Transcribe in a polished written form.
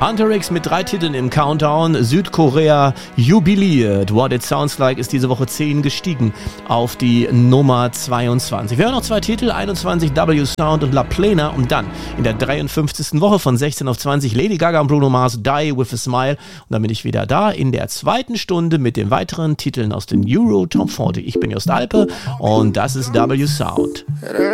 Hunter X mit 3 Titeln im Countdown. Südkorea jubiliert. What It Sounds Like ist diese Woche 10 gestiegen auf die Nummer 22. Wir hören noch 2 Titel, 21 W Sound und La Plena und dann in der 53. Woche von 16 auf 20 Lady Gaga und Bruno Mars Die With A Smile. Und dann bin ich wieder da in der 2. Stunde mit den weiteren Titeln aus den Euro Top 40. Ich bin Jost Alpe und das ist W Sound.